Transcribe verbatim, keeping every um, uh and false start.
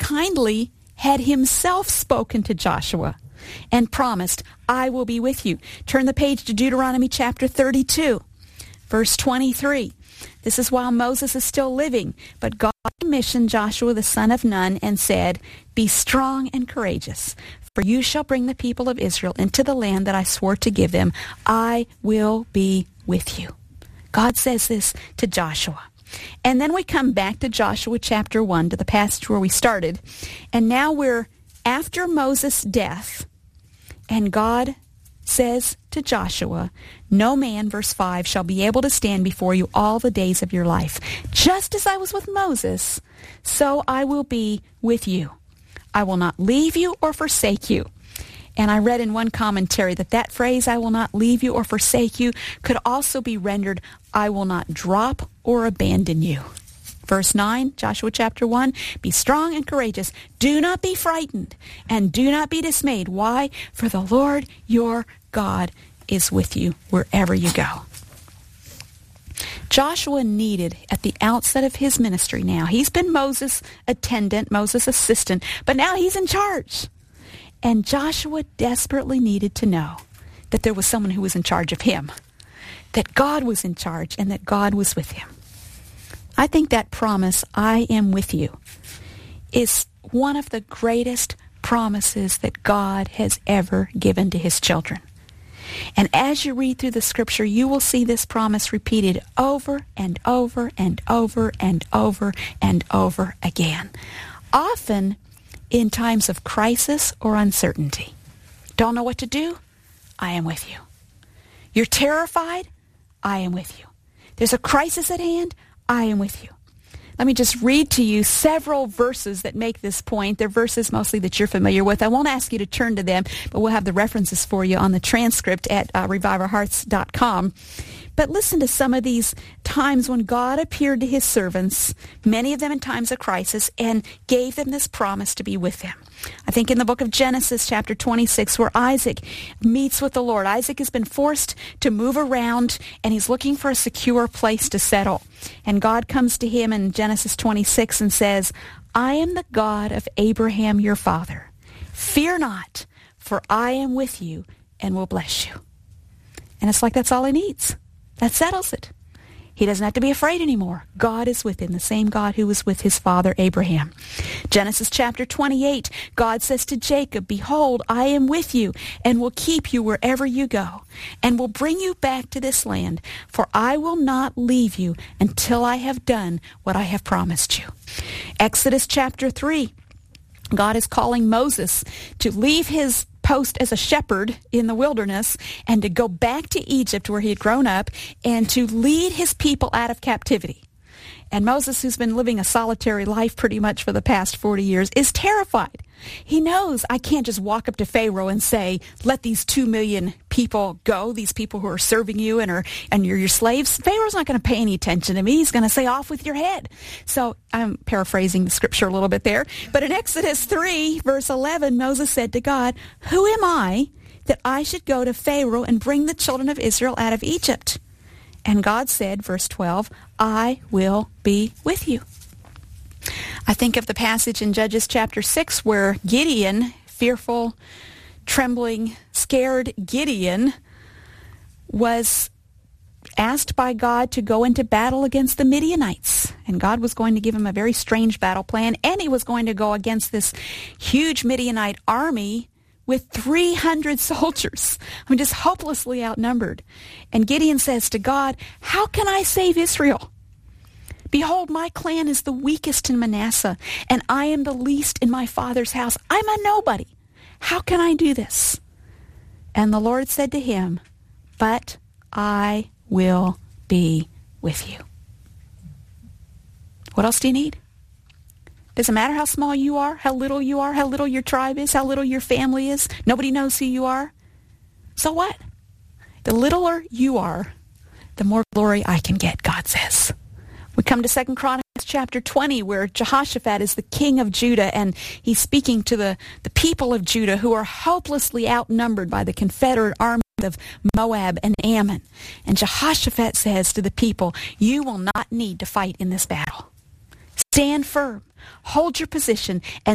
kindly had himself spoken to Joshua and promised, I will be with you. Turn the page to Deuteronomy chapter thirty-two, verse twenty-three. This is while Moses is still living, but God commissioned Joshua the son of Nun and said, be strong and courageous, for you shall bring the people of Israel into the land that I swore to give them. I will be with you. God says this to Joshua. And then we come back to Joshua chapter one, to the passage where we started. And now we're after Moses' death, and God says to Joshua, no man, verse five, shall be able to stand before you all the days of your life. Just as I was with Moses, so I will be with you. I will not leave you or forsake you. And I read in one commentary that that phrase, I will not leave you or forsake you, could also be rendered, I will not drop or abandon you. Verse nine, Joshua chapter one, be strong and courageous. Do not be frightened and do not be dismayed. Why? For the Lord your God is with you wherever you go. Joshua needed, at the outset of his ministry now, he's been Moses' attendant, Moses' assistant, but now he's in charge. And Joshua desperately needed to know that there was someone who was in charge of him, that God was in charge and that God was with him. I think that promise, I am with you, is one of the greatest promises that God has ever given to his children. And as you read through the scripture, you will see this promise repeated over and over and over and over and over again, often in times of crisis or uncertainty. Don't know what to do? I am with you. You're terrified? I am with you. There's a crisis at hand? I am with you. Let me just read to you several verses that make this point. They're verses mostly that you're familiar with. I won't ask you to turn to them, but we'll have the references for you on the transcript at uh, revive our hearts dot com. But listen to some of these times when God appeared to his servants, many of them in times of crisis, and gave them this promise to be with them. I think in the book of Genesis, chapter twenty-six, where Isaac meets with the Lord. Isaac has been forced to move around, and he's looking for a secure place to settle. And God comes to him in Genesis twenty-six and says, I am the God of Abraham your father. Fear not, for I am with you and will bless you. And it's like that's all he needs. That settles it. He doesn't have to be afraid anymore. God is with him, the same God who was with his father Abraham. Genesis chapter twenty-eight, God says to Jacob, behold, I am with you and will keep you wherever you go and will bring you back to this land, for I will not leave you until I have done what I have promised you. Exodus chapter three, God is calling Moses to leave his post as a shepherd in the wilderness and to go back to Egypt where he had grown up and to lead his people out of captivity. And Moses, who's been living a solitary life pretty much for the past forty years, is terrified. He knows, I can't just walk up to Pharaoh and say, let these two million people go, these people who are serving you and are and you're your slaves. Pharaoh's not going to pay any attention to me. He's going to say, off with your head. So I'm paraphrasing the scripture a little bit there. But in Exodus three, verse eleven, Moses said to God, who am I that I should go to Pharaoh and bring the children of Israel out of Egypt? And God said, verse twelve, I will be with you. I think of the passage in Judges chapter six where Gideon, fearful, trembling, scared Gideon, was asked by God to go into battle against the Midianites. And God was going to give him a very strange battle plan, and he was going to go against this huge Midianite army with three hundred soldiers. I mean, just hopelessly outnumbered. And Gideon says to God, how can I save Israel? Behold, my clan is the weakest in Manasseh, and I am the least in my father's house. I'm a nobody. How can I do this? And the Lord said to him, but I will be with you. What else do you need? Doesn't matter how small you are, how little you are, how little your tribe is, how little your family is. Nobody knows who you are. So what? The littler you are, the more glory I can get, God says. We come to Second Chronicles chapter twenty, where Jehoshaphat is the king of Judah, and he's speaking to the, the people of Judah who are hopelessly outnumbered by the Confederate army of Moab and Ammon. And Jehoshaphat says to the people, you will not need to fight in this battle. Stand firm, hold your position, and